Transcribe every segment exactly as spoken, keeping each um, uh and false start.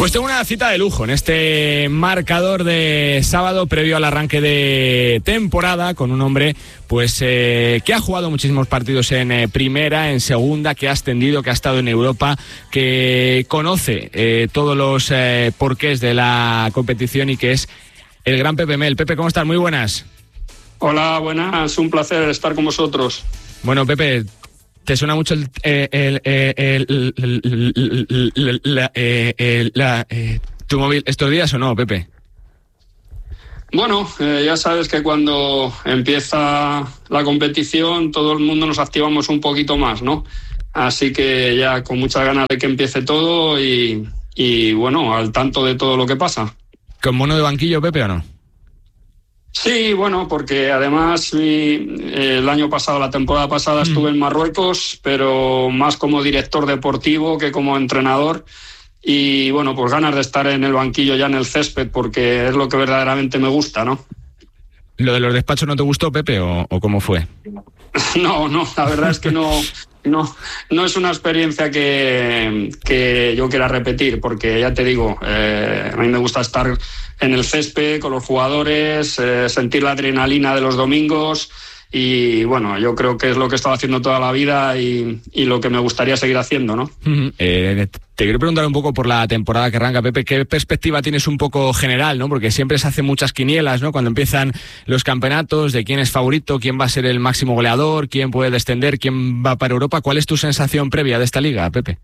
Pues tengo una cita de lujo en este marcador de sábado previo al arranque de temporada con un hombre pues eh, que ha jugado muchísimos partidos en eh, primera, en segunda, que ha ascendido, que ha estado en Europa, que conoce eh, todos los eh, porqués de la competición y que es el gran Pepe Mel. Pepe, ¿cómo estás? Muy buenas. Hola, buenas. Un placer estar con vosotros. Bueno, Pepe, ¿te suena mucho el, el, el, el, el, la, el, la, eh, tu móvil estos días o no, Pepe? Bueno, eh, ya sabes que cuando empieza la competición todo el mundo nos activamos un poquito más, ¿no? Así que ya con muchas ganas de que empiece todo y, y bueno, al tanto de todo lo que pasa. ¿Con mono de banquillo, Pepe, o no? Sí, bueno, porque además mi, el año pasado, la temporada pasada, estuve en Marruecos, pero más como director deportivo que como entrenador. Y bueno, pues ganas de estar en el banquillo ya en el césped, porque es lo que verdaderamente me gusta, ¿no? ¿Lo de los despachos no te gustó, Pepe, o, o cómo fue? No, no, la verdad es que no, no, no es una experiencia que, que yo quiera repetir, porque ya te digo, eh, a mí me gusta estar en el césped con los jugadores, eh, sentir la adrenalina de los domingos y bueno, yo creo que es lo que he estado haciendo toda la vida y, y lo que me gustaría seguir haciendo, ¿no? Eh, te quiero preguntar un poco por la temporada que arranca, Pepe, ¿qué perspectiva tienes un poco general, ¿no? Porque siempre se hacen muchas quinielas, ¿no? Cuando empiezan los campeonatos, de quién es favorito, quién va a ser el máximo goleador, quién puede descender, quién va para Europa. ¿Cuál es tu sensación previa de esta liga, Pepe?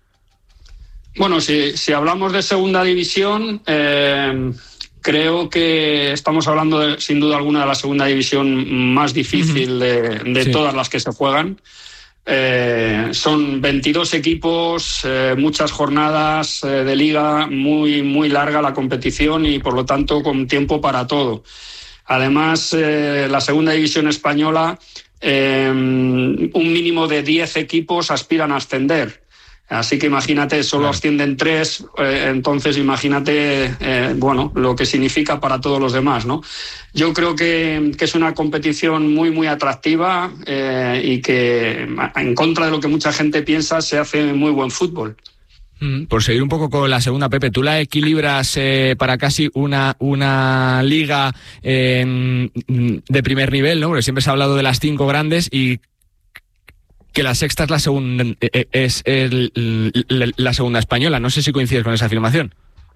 Bueno, si, si hablamos de segunda división, eh, creo que estamos hablando de, sin duda alguna, de la segunda división más difícil uh-huh. de, de sí. todas las que se juegan. Eh, son veintidós equipos, eh, muchas jornadas eh, de liga, muy, muy larga la competición y por lo tanto con tiempo para todo. Además, eh, la segunda división española, eh, un mínimo de diez equipos aspiran a ascender. Así que imagínate, solo claro. ascienden tres, eh, entonces imagínate, eh, bueno, lo que significa para todos los demás, ¿no? Yo creo que, que es una competición muy, muy atractiva eh, y que, en contra de lo que mucha gente piensa, se hace muy buen fútbol. Por seguir un poco con la segunda, Pepe, ¿tú la equilibras eh, para casi una, una liga eh, de primer nivel, ¿no? Porque siempre se ha hablado de las cinco grandes y que la sexta es la segunda es el, la, la segunda española. No sé si coincides con esa afirmación.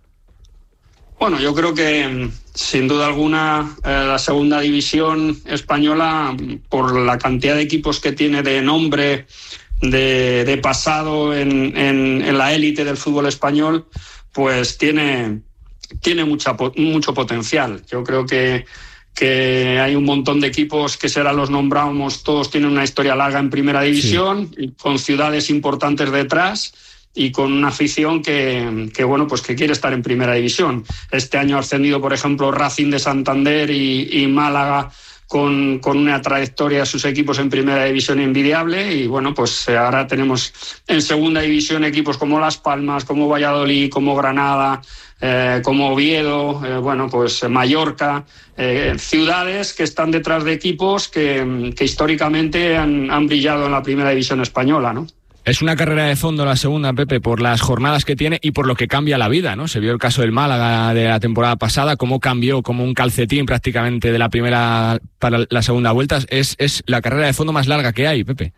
Bueno, yo creo que sin duda alguna eh, la segunda división española, por la cantidad de equipos que tiene de nombre, de, de pasado en, en, en la élite del fútbol español, pues tiene, tiene mucha, mucho potencial. Yo creo que que hay un montón de equipos que será los nombramos, todos tienen una historia larga en primera división, sí. con ciudades importantes detrás y con una afición que, que bueno, pues que quiere estar en primera división. Este año ha ascendido, por ejemplo, Racing de Santander y, y Málaga con, con una trayectoria de sus equipos en primera división envidiable y bueno, pues ahora tenemos en segunda división equipos como Las Palmas, como Valladolid, como Granada, Eh, como Oviedo, eh, bueno, pues Mallorca, eh, ciudades que están detrás de equipos que, que históricamente han, han brillado en la primera división española, ¿no? Es una carrera de fondo la segunda, Pepe, por las jornadas que tiene y por lo que cambia la vida, ¿no? Se vio el caso del Málaga de la temporada pasada, cómo cambió como un calcetín prácticamente de la primera para la segunda vuelta. Es, es la carrera de fondo más larga que hay, Pepe.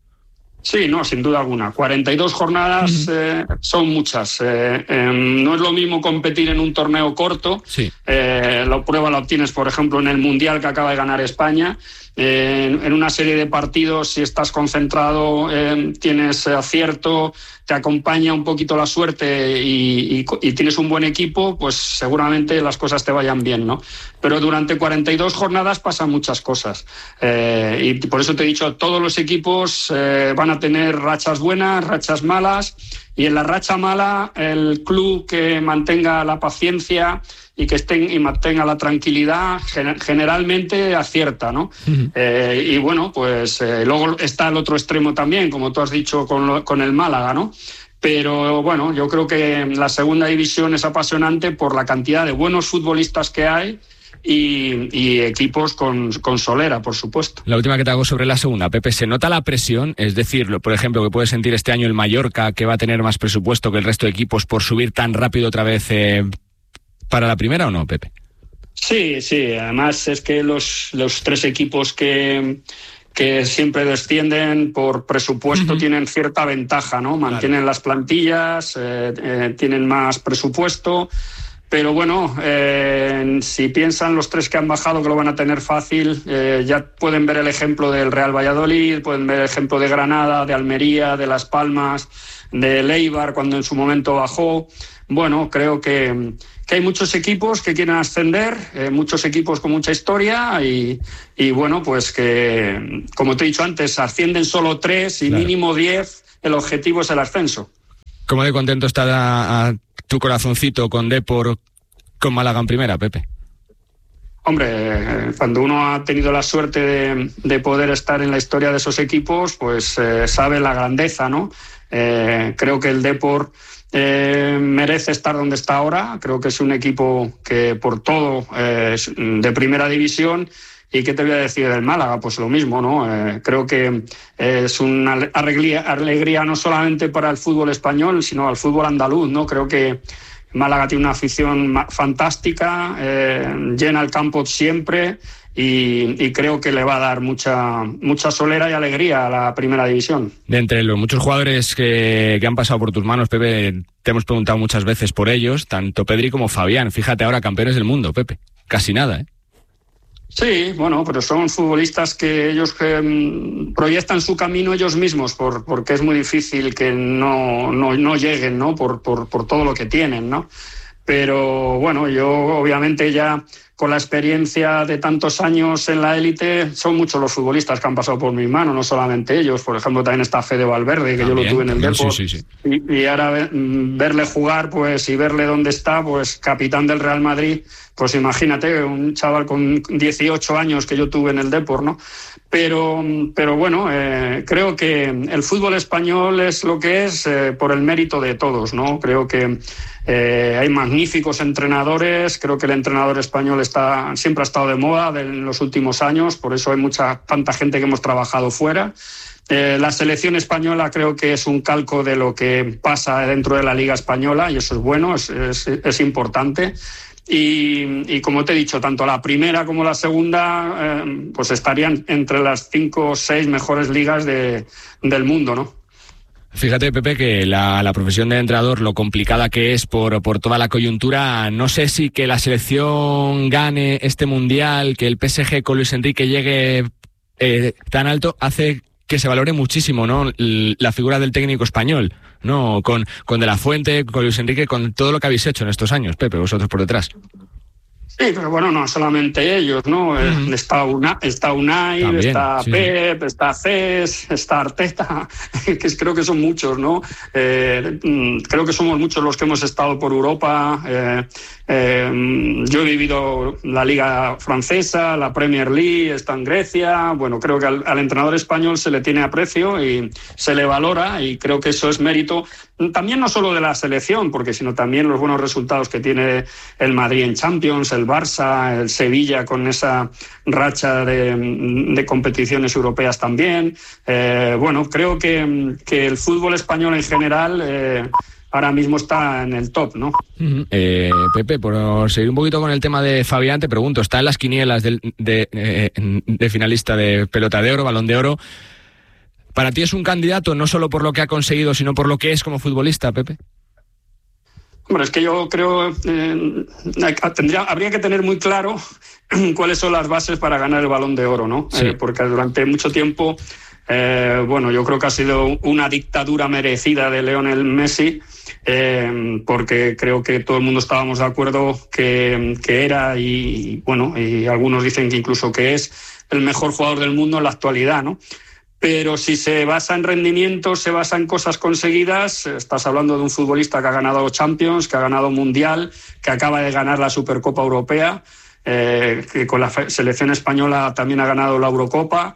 Sí, no, sin duda alguna. cuarenta y dos jornadas eh, son muchas. Eh, eh, no es lo mismo competir en un torneo corto. Sí. Eh, la prueba la obtienes, por ejemplo, en el Mundial que acaba de ganar España. Eh, en, en una serie de partidos, si estás concentrado, eh, tienes acierto, te acompaña un poquito la suerte y, y, y tienes un buen equipo, pues seguramente las cosas te vayan bien, ¿no? Pero durante cuarenta y dos jornadas pasan muchas cosas. Eh, y por eso te he dicho, todos los equipos eh, van a tener rachas buenas, rachas malas, y en la racha mala el club que mantenga la paciencia y que estén y mantenga la tranquilidad generalmente acierta, ¿no? Uh-huh. Eh, y bueno, pues eh, luego está el otro extremo también, como tú has dicho con, lo, con el Málaga, ¿no? Pero bueno, yo creo que la segunda división es apasionante por la cantidad de buenos futbolistas que hay y, y equipos con, con solera, por supuesto. La última que te hago sobre la segunda, Pepe, ¿se nota la presión? Es decir, por ejemplo, que puede sentir este año el Mallorca, que va a tener más presupuesto que el resto de equipos por subir tan rápido otra vez eh, para la primera, ¿o no, Pepe? Sí, sí, además es que los, los tres equipos que... que siempre descienden por presupuesto, uh-huh. tienen cierta ventaja, ¿no? Mantienen claro. las plantillas, eh, eh, tienen más presupuesto, pero bueno, eh, si piensan los tres que han bajado que lo van a tener fácil, eh, ya pueden ver el ejemplo del Real Valladolid, pueden ver el ejemplo de Granada, de Almería, de Las Palmas, de Eibar, cuando en su momento bajó. Bueno, creo que, que hay muchos equipos que quieren ascender, eh, muchos equipos con mucha historia y, y bueno, pues que, como te he dicho antes, ascienden solo tres y claro. mínimo diez, el objetivo es el ascenso. ¿Cómo de contento está a, a tu corazoncito con Depor, con Málaga en primera, Pepe? Hombre, cuando uno ha tenido la suerte de, de poder estar en la historia de esos equipos, pues eh, sabe la grandeza, ¿no? Eh, creo que el Depor eh, merece estar donde está ahora. Creo que es un equipo que por todo eh, es de primera división. ¿Y qué te voy a decir del Málaga? Pues lo mismo, ¿no? Eh, creo que es una alegría, alegría no solamente para el fútbol español, sino al fútbol andaluz, ¿no? Creo que Málaga tiene una afición fantástica, eh, llena el campo siempre y, y creo que le va a dar mucha mucha solera y alegría a la primera división. De entre los muchos jugadores que, que han pasado por tus manos, Pepe, te hemos preguntado muchas veces por ellos, tanto Pedri como Fabián. Fíjate ahora, campeones del mundo, Pepe. Casi nada, ¿eh? Sí, bueno, pero son futbolistas que ellos eh, proyectan su camino ellos mismos, por, porque es muy difícil que no, no, no lleguen, ¿no? Por, por, por todo lo que tienen, ¿no? Pero bueno, yo obviamente ya con la experiencia de tantos años en la élite, son muchos los futbolistas que han pasado por mis manos, no solamente ellos. Por ejemplo, también está Fede Valverde, que también, yo lo tuve en el Depor. Sí, sí, sí. Y, y ahora ver, verle jugar, pues, y verle dónde está, pues, capitán del Real Madrid, pues imagínate, un chaval con dieciocho años que yo tuve en el Depor, ¿no? Pero, pero bueno, eh, creo que el fútbol español es lo que es eh, por el mérito de todos, ¿no? Creo que eh, hay magníficos entrenadores, creo que el entrenador español está siempre ha estado de moda de, en los últimos años, por eso hay mucha tanta gente que hemos trabajado fuera. Eh, la selección española creo que es un calco de lo que pasa dentro de la Liga Española y eso es bueno, es, es, es importante. Y, y como te he dicho, tanto la primera como la segunda eh, pues estarían entre las cinco o seis mejores ligas de, del mundo, ¿no? Fíjate, Pepe, que la, la profesión de entrenador, lo complicada que es por, por toda la coyuntura, no sé si que la selección gane este mundial, que el P S G con Luis Enrique llegue eh, tan alto, hace que se valore muchísimo, ¿no? La figura del técnico español, ¿no? Con, con De la Fuente, con Luis Enrique, con todo lo que habéis hecho en estos años, Pepe, vosotros por detrás. Sí, pero bueno, no solamente ellos, ¿no? Uh-huh. Está, una, está Unai, También, está sí. Pep, está Cés, está Arteta, que creo que son muchos, ¿no? Eh, creo que somos muchos los que hemos estado por Europa. Eh, eh, yo he vivido la Liga Francesa, la Premier League, está en Grecia. Bueno, creo que al, al entrenador español se le tiene aprecio y se le valora y creo que eso es mérito también no solo de la selección, porque sino también los buenos resultados que tiene el Madrid en Champions, el Barça, el Sevilla con esa racha de, de competiciones europeas también. Eh, bueno, creo que, que el fútbol español en general eh, ahora mismo está en el top, ¿no? Uh-huh. Eh, Pepe, por seguir un poquito con el tema de Fabián, te pregunto, ¿está en las quinielas de, de, de, de finalista de Pelota de Oro, Balón de Oro? ¿Para ti es un candidato no solo por lo que ha conseguido, sino por lo que es como futbolista, Pepe? Bueno, es que yo creo eh, tendría, habría que tener muy claro cuáles son las bases para ganar el Balón de Oro, ¿no? Sí. Eh, porque durante mucho tiempo, eh, bueno, yo creo que ha sido una dictadura merecida de Lionel Messi, eh, porque creo que todo el mundo estábamos de acuerdo que, que era y, bueno, y algunos dicen que incluso que es el mejor jugador del mundo en la actualidad, ¿no? Pero si se basa en rendimiento, se basa en cosas conseguidas, estás hablando de un futbolista que ha ganado Champions, que ha ganado Mundial, que acaba de ganar la Supercopa Europea, eh, que con la selección española también ha ganado la Eurocopa,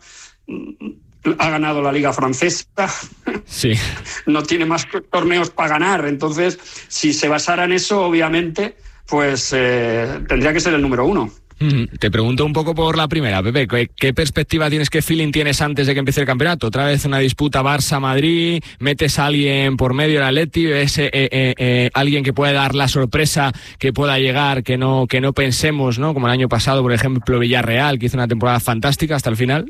ha ganado la Liga Francesa, sí. No tiene más torneos para ganar. Entonces, si se basara en eso, obviamente, pues eh, tendría que ser el número uno. Te pregunto un poco por la primera, Pepe, ¿qué, qué perspectiva tienes, qué feeling tienes antes de que empiece el campeonato? ¿Otra vez una disputa Barça-Madrid? ¿Metes a alguien por medio del Atleti? ¿Ves eh, eh, eh, alguien que pueda dar la sorpresa, que pueda llegar, que no, que no pensemos, ¿no? Como el año pasado, por ejemplo, Villarreal, que hizo una temporada fantástica hasta el final.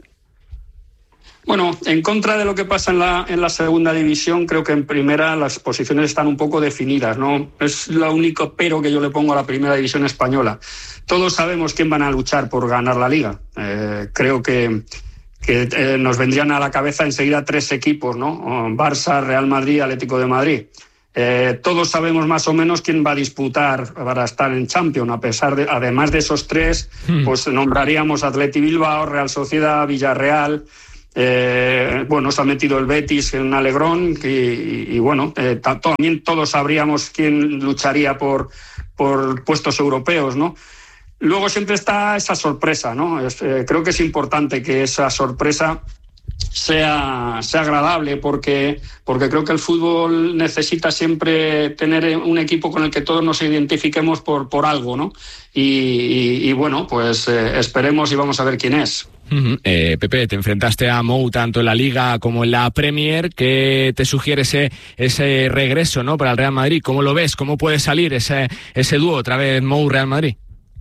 Bueno, en contra de lo que pasa en la, en la segunda división, creo que en primera las posiciones están un poco definidas, ¿no? Es lo único pero que yo le pongo a la primera división española. Todos sabemos quién van a luchar por ganar la Liga. Eh, creo que, que eh, nos vendrían a la cabeza enseguida tres equipos, ¿no? Barça, Real Madrid, Atlético de Madrid. Eh, todos sabemos más o menos quién va a disputar para estar en Champions. A pesar de, además de esos tres, hmm. pues nombraríamos Atleti Bilbao, Real Sociedad, Villarreal. Eh, bueno, se ha metido el Betis en un alegrón y, y, y bueno, eh, t- también todos sabríamos quién lucharía por, por puestos europeos, ¿no? Luego siempre está esa sorpresa, ¿no? Es, eh, creo que es importante que esa sorpresa sea, sea agradable porque, porque creo que el fútbol necesita siempre tener un equipo con el que todos nos identifiquemos por, por algo, ¿no? Y, y, y bueno, pues eh, esperemos y vamos a ver quién es. Uh-huh. Eh, Pepe, te enfrentaste a Mou tanto en la Liga como en la Premier. ¿Qué te sugiere ese, ese regreso, ¿no, para el Real Madrid? ¿Cómo lo ves? ¿Cómo puede salir ese, ese dúo otra vez Mou-Real Madrid?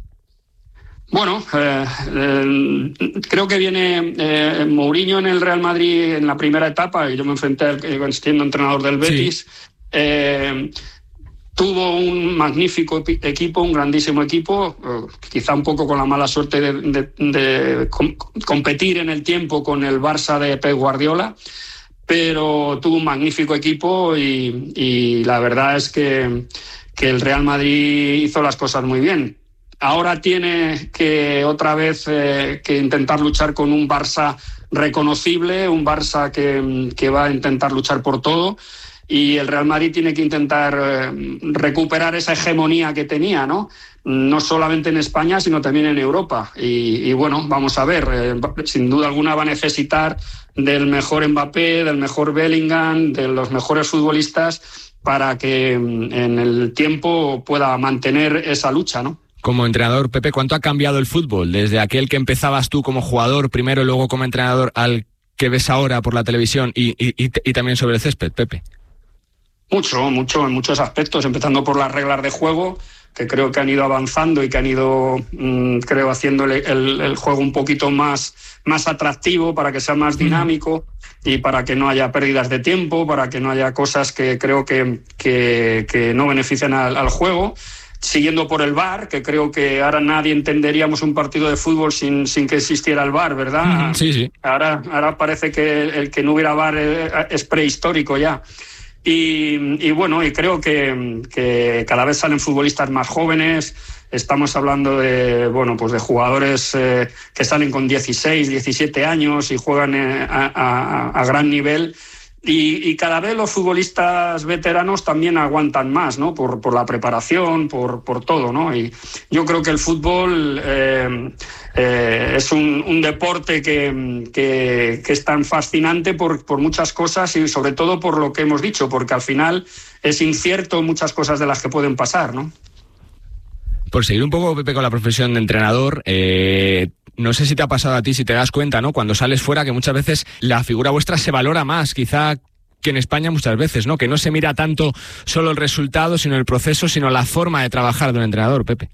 Bueno, eh, eh, creo que viene eh, Mourinho en el Real Madrid en la primera etapa, y yo me enfrenté eh, siendo entrenador del Betis. Sí. Eh, tuvo un magnífico equipo, un grandísimo equipo, eh, quizá un poco con la mala suerte de, de, de com- competir en el tiempo con el Barça de Pep Guardiola, pero tuvo un magnífico equipo y, y la verdad es que, que el Real Madrid hizo las cosas muy bien. Ahora tiene que otra vez eh, que intentar luchar con un Barça reconocible, un Barça que, que va a intentar luchar por todo, y el Real Madrid tiene que intentar eh, recuperar esa hegemonía que tenía, ¿no? No solamente en España, sino también en Europa. Y, y bueno, vamos a ver, eh, sin duda alguna va a necesitar del mejor Mbappé, del mejor Bellingham, de los mejores futbolistas para que en el tiempo pueda mantener esa lucha, ¿no? Como entrenador, Pepe, ¿cuánto ha cambiado el fútbol? Desde aquel que empezabas tú como jugador primero y luego como entrenador al que ves ahora por la televisión y, y, y, y también sobre el césped, Pepe. Mucho, mucho, en muchos aspectos, empezando por las reglas de juego, que creo que han ido avanzando y que han ido, mmm, creo, haciendo el, el, el juego un poquito más, más atractivo para que sea más dinámico mm. y para que no haya pérdidas de tiempo, para que no haya cosas que creo que, que, que no benefician al, al juego. Siguiendo por el V A R, que creo que ahora nadie entenderíamos un partido de fútbol sin, sin que existiera el V A R, ¿verdad? Sí, sí. Ahora, ahora parece que el que no hubiera V A R es prehistórico ya. Y, y bueno, y creo que, que cada vez salen futbolistas más jóvenes. Estamos hablando de, bueno, pues de jugadores eh, que salen con dieciséis, diecisiete años y juegan eh, a, a, a gran nivel. Y, y cada vez los futbolistas veteranos también aguantan más, ¿no? Por, por la preparación, por, por todo, ¿no? Y yo creo que el fútbol eh, eh, es un, un deporte que, que, que es tan fascinante por, por muchas cosas y sobre todo por lo que hemos dicho, porque al final es incierto muchas cosas de las que pueden pasar, ¿no? Por seguir un poco, Pepe, con la profesión de entrenador, eh, no sé si te ha pasado a ti, si te das cuenta, ¿no? Cuando sales fuera, que muchas veces la figura vuestra se valora más, quizá que en España muchas veces, ¿no? Que no se mira tanto solo el resultado, sino el proceso, sino la forma de trabajar de un entrenador, Pepe.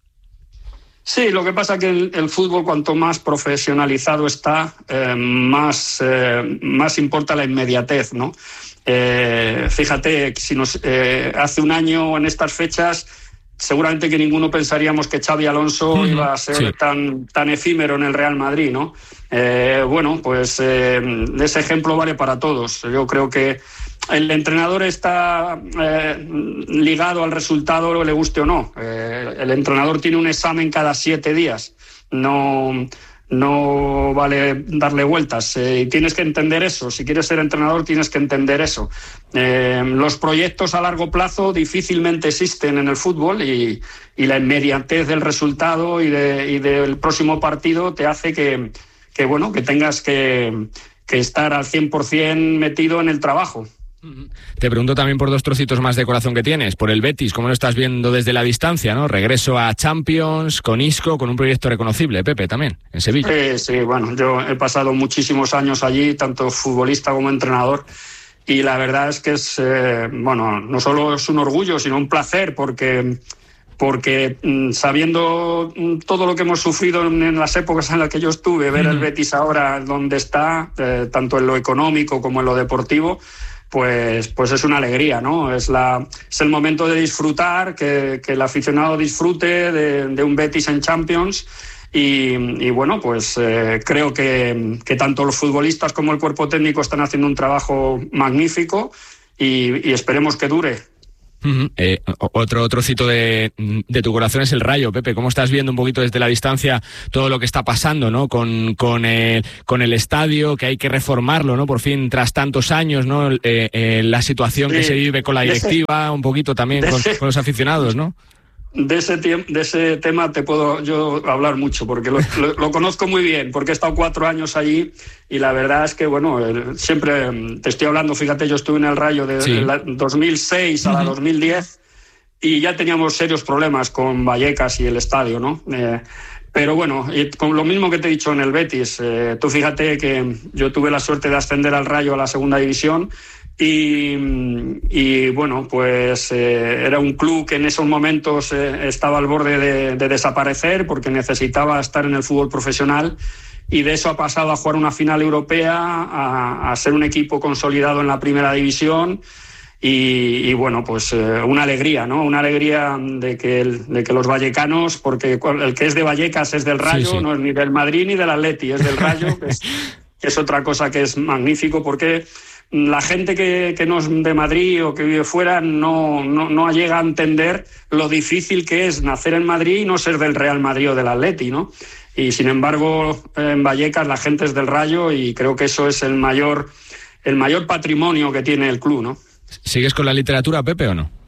Sí, lo que pasa es que el, el fútbol, cuanto más profesionalizado está, eh, más, eh, más importa la inmediatez, ¿no? Eh, fíjate, si nos eh, hace un año en estas fechas, seguramente que ninguno pensaríamos que Xabi Alonso mm, iba a ser sí. tan, tan efímero en el Real Madrid, ¿no? Eh, bueno, pues eh, ese ejemplo vale para todos. Yo creo que el entrenador está eh, ligado al resultado, le guste o no. Eh, el entrenador tiene un examen cada siete días. No... No vale darle vueltas. Eh, tienes que entender eso. Si quieres ser entrenador, tienes que entender eso. Eh, los proyectos a largo plazo difícilmente existen en el fútbol y, y la inmediatez del resultado y, de, y del próximo partido te hace que, que, bueno, que tengas que, que estar al cien por ciento metido en el trabajo. Te pregunto también por dos trocitos más de corazón que tienes, por el Betis, ¿cómo lo estás viendo desde la distancia, no? Regreso a Champions, con Isco, con un proyecto reconocible, Pepe, también, en Sevilla. Eh, sí, bueno, yo he pasado muchísimos años allí, tanto futbolista como entrenador, y la verdad es que es, eh, bueno, no solo es un orgullo, sino un placer, porque... porque sabiendo todo lo que hemos sufrido en las épocas en las que yo estuve, ver el Betis ahora donde está, eh, tanto en lo económico como en lo deportivo, pues, pues es una alegría, ¿no? Es, la, es el momento de disfrutar, que, que el aficionado disfrute de, de un Betis en Champions. Y, y bueno, pues eh, creo que, que tanto los futbolistas como el cuerpo técnico están haciendo un trabajo magnífico y, y esperemos que dure. Uh-huh. Eh, otro trocito de, de tu corazón es el Rayo, Pepe. ¿Cómo estás viendo un poquito desde la distancia todo lo que está pasando, ¿no? Con, con, el, con el estadio, que hay que reformarlo, ¿no? Por fin, tras tantos años, ¿no? Eh, eh, la situación sí, que se vive con la directiva, ese, un poquito también con, ese, con los aficionados, ¿no? De ese, de ese tema te puedo yo hablar mucho, porque lo, lo, lo conozco muy bien, porque he estado cuatro años allí y la verdad es que, bueno, el, siempre te estoy hablando, fíjate, yo estuve en el Rayo de, sí. de la dos mil seis a la uh-huh. dos mil diez y ya teníamos serios problemas con Vallecas y el estadio, ¿no? Eh, pero bueno, y con lo mismo que te he dicho en el Betis, eh, tú fíjate que yo tuve la suerte de ascender al Rayo a la segunda división. Y, y bueno, pues eh, era un club que en esos momentos eh, estaba al borde de, de desaparecer porque necesitaba estar en el fútbol profesional, y de eso ha pasado a jugar una final europea, a, a ser un equipo consolidado en la primera división y, y bueno, pues eh, una alegría, ¿no? Una alegría de que, el, de que los vallecanos, porque el que es de Vallecas es del Rayo, sí, sí. no es ni del Madrid ni del Atleti, es del Rayo, que es, que es otra cosa que es magnífico, porque la gente que, que no es de Madrid o que vive fuera no, no, no llega a entender lo difícil que es nacer en Madrid y no ser del Real Madrid o del Atleti, ¿no? Y sin embargo, en Vallecas la gente es del Rayo y creo que eso es el mayor, el mayor patrimonio que tiene el club, ¿no? ¿Sigues con la literatura, Pepe, o no?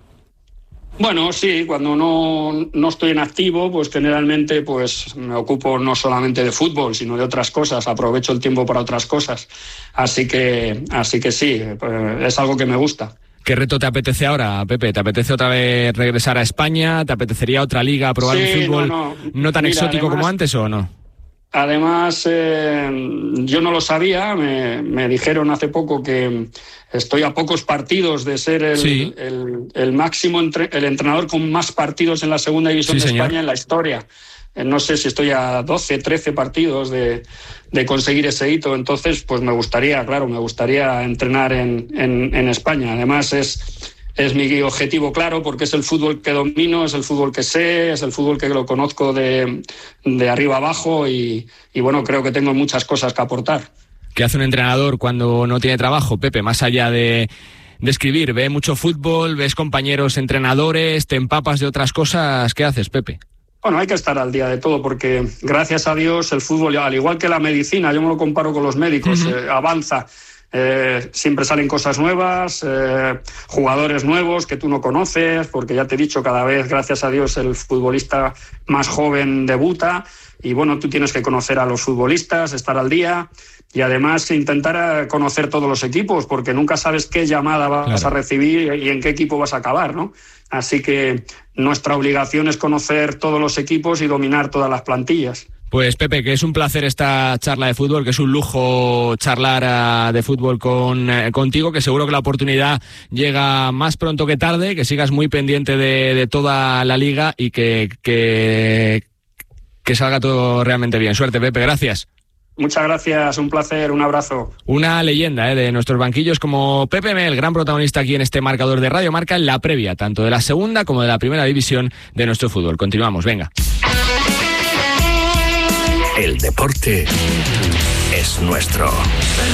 Bueno, sí, cuando no, no estoy en activo, pues generalmente pues me ocupo no solamente de fútbol, sino de otras cosas, aprovecho el tiempo para otras cosas. Así que, así que sí, pues es algo que me gusta. ¿Qué reto te apetece ahora, Pepe? ¿Te apetece otra vez regresar a España? ¿Te apetecería otra liga, probar sí, un fútbol no, no. no tan Mira, exótico además, como antes o no? Además, eh, yo no lo sabía, me, me dijeron hace poco que estoy a pocos partidos de ser el, sí. el, el máximo, entre, el entrenador con más partidos en la segunda división sí, de señor. España en la historia. Eh, no sé si estoy a doce, trece partidos de, de conseguir ese hito, entonces pues me gustaría, claro, me gustaría entrenar en, en, en España. Además es... Es mi objetivo claro, porque es el fútbol que domino, es el fútbol que sé, es el fútbol que lo conozco de, de arriba abajo y, y bueno, creo que tengo muchas cosas que aportar. ¿Qué hace un entrenador cuando no tiene trabajo, Pepe? Más allá de, de escribir, ¿ve mucho fútbol? ¿Ves compañeros entrenadores? ¿Te empapas de otras cosas? ¿Qué haces, Pepe? Bueno, hay que estar al día de todo porque gracias a Dios el fútbol, al igual que la medicina, yo me lo comparo con los médicos, uh-huh. eh, avanza. Eh, siempre salen cosas nuevas, eh, jugadores nuevos que tú no conoces, porque ya te he dicho, cada vez, gracias a Dios, el futbolista más joven debuta y bueno, tú tienes que conocer a los futbolistas, estar al día y además intentar conocer todos los equipos, porque nunca sabes qué llamada vas claro. a recibir y en qué equipo vas a acabar, ¿no? Así que nuestra obligación es conocer todos los equipos y dominar todas las plantillas. Pues Pepe, que es un placer esta charla de fútbol, que es un lujo charlar uh, de fútbol con uh, contigo, que seguro que la oportunidad llega más pronto que tarde, que sigas muy pendiente de, de toda la liga y que, que, que salga todo realmente bien. Suerte, Pepe, gracias. Muchas gracias, un placer, un abrazo. Una leyenda eh, de nuestros banquillos como Pepe Mel, gran protagonista aquí en este marcador de Radio Marca, en la previa, tanto de la segunda como de la primera división de nuestro fútbol. Continuamos, venga. El deporte es nuestro.